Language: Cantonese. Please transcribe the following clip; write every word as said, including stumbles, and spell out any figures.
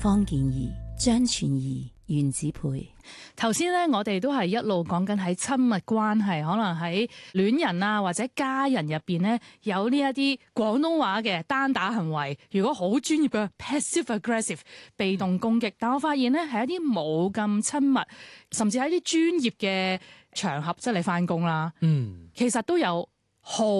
方健儀、張全儀、袁子培。 頭先咧，我哋都係一路講緊喺親密關係，可能喺戀人啊或者家人入邊咧，有呢一啲廣東話嘅單打行為。如果好專業嘅 passive aggressive 被動攻擊，但我發現咧係一啲冇咁親密，甚至喺啲專業嘅場合，即係你翻工啦，嗯，其實都有好